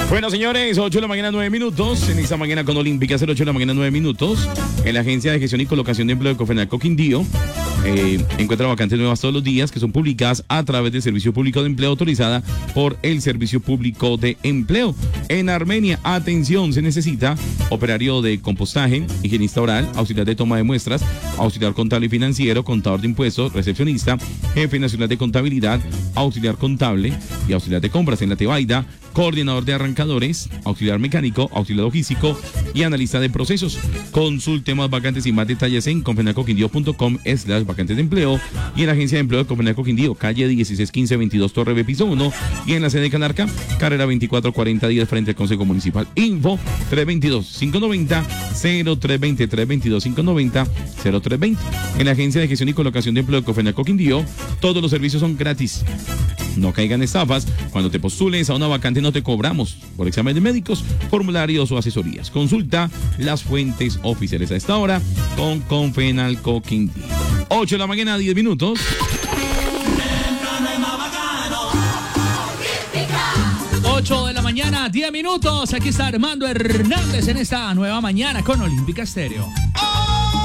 Bueno, señores, 8 de la mañana, 9 minutos. En esta mañana con Olímpica, 8 de la mañana, 9 minutos. En la Agencia de Gestión y Colocación de Empleo de Cofenalco Quindío, encuentra vacantes nuevas todos los días que son publicadas a través del Servicio Público de Empleo autorizada por el Servicio Público de Empleo. En Armenia, atención, se necesita operario de compostaje, higienista oral, auxiliar de toma de muestras, auxiliar contable y financiero, contador de impuestos, recepcionista, jefe nacional de contabilidad, auxiliar contable y auxiliar de compras en la Tebaida, coordinador de arrancadores, auxiliar mecánico, auxiliar logístico y analista de procesos. Consulte más vacantes y más detalles en confenalcoquindío.com/vacantes de empleo y en la Agencia de Empleo de Confenalco Quindío, calle 161522 Torre B, piso 1, y en la sede de Calarca, carrera 244010 frente al Consejo Municipal. Info 322-590-0320, 322-590-0320. En la Agencia de Gestión y Colocación de Empleo de Confenalco Quindío, todos los servicios son gratis. No caigan estafas. Cuando te postules a una vacante no te cobramos por exámenes médicos, formularios o asesorías. Consulta las fuentes oficiales a esta hora con Confenalco Quindío. 8 de la mañana, 10 minutos. 8 de la mañana, 10 minutos. Aquí está Armando Hernández en esta nueva mañana con Olímpica Estéreo.